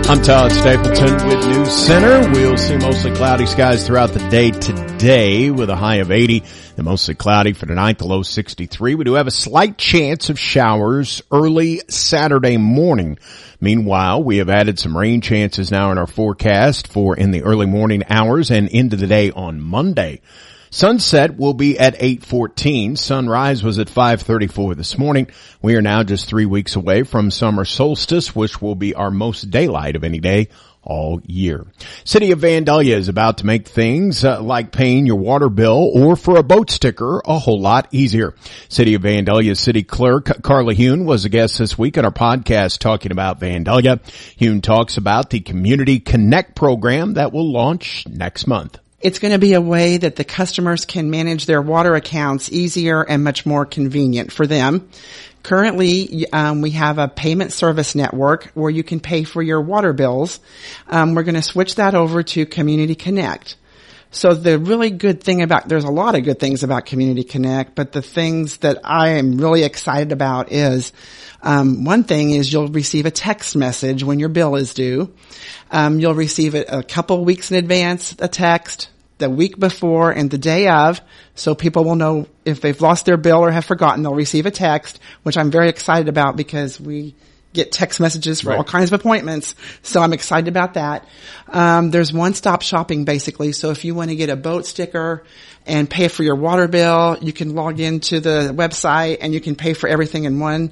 I'm Todd Stapleton with News Center. We'll see mostly cloudy skies throughout the day today with a high of 80 and mostly cloudy for tonight, the low 63. We do have a slight chance of showers early Saturday morning. Meanwhile, we have added some rain chances now in our forecast for in the early morning hours and into the day on Monday. Sunset will be at 8:14. Sunrise was at 5:34 this morning. We are now just 3 weeks away from summer solstice, which will be our most daylight of any day all year. City of Vandalia is about to make things like paying your water bill or for a boat sticker a whole lot easier. City of Vandalia City Clerk Carla Hune was a guest this week on our podcast talking about Vandalia. Hune talks about the Community Connect program that will launch next month. It's going to be a way that the customers can manage their water accounts easier and much more convenient for them. Currently, we have a payment service network where you can pay for your water bills. We're going to switch that over to Community Connect. So the really good thing there's a lot of good things about Community Connect, but the things that I am really excited about is, one thing is you'll receive a text message when your bill is due. You'll receive it a couple weeks in advance, a text, the week before and the day of, so people will know if they've lost their bill or have forgotten, they'll receive a text, which I'm very excited about because we get text messages for all kinds of appointments. So I'm excited about that. There's one-stop shopping basically. So if you want to get a boat sticker and pay for your water bill, you can log into the website and you can pay for everything in one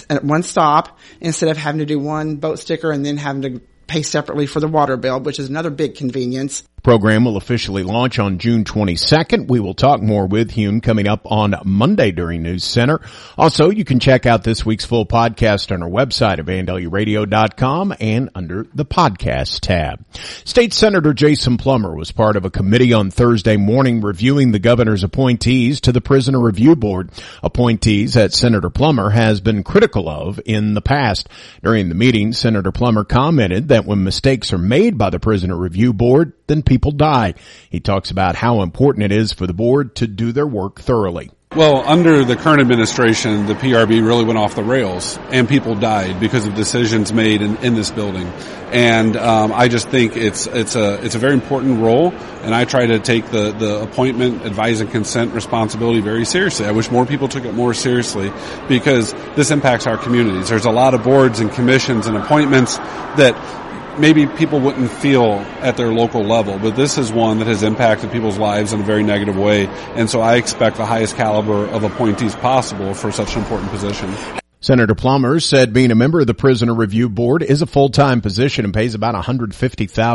stop instead of having to do one boat sticker and then having to pay separately for the water bill, which is another big convenience. Program will officially launch on June 22nd. We will talk more with Hune coming up on Monday during News Center. Also, you can check out this week's full podcast on our website at VandaliaRadio.com and under the podcast tab. State Senator Jason Plummer was part of a committee on Thursday morning reviewing the governor's appointees to the Prisoner Review Board, appointees that Senator Plummer has been critical of in the past. During the meeting, Senator Plummer commented that when mistakes are made by the Prisoner Review Board, then people die. He talks about how important it is for the board to do their work thoroughly. Well, under the current administration, the PRB really went off the rails, and people died because of decisions made in this building. And I just think it's a very important role, and I try to take the appointment, advise, and consent responsibility very seriously. I wish more people took it more seriously because this impacts our communities. There's a lot of boards and commissions and appointments that maybe people wouldn't feel at their local level, but this is one that has impacted people's lives in a very negative way, and so I expect the highest caliber of appointees possible for such an important position. Senator Plummer said being a member of the Prisoner Review Board is a full-time position and pays about $150,000